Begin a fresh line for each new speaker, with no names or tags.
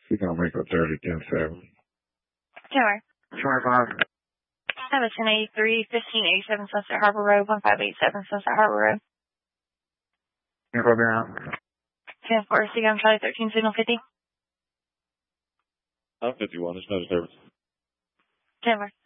She's gonna make a 30-10-7.
Sure.
25.
I have a 1083, 1587 Sunset Harbor Road, 1587 Sunset Harbor Road.
Info down.
10-4, Seagram Charlie 13, signal 50.
I'm 51, there's no disturbance.
10-4.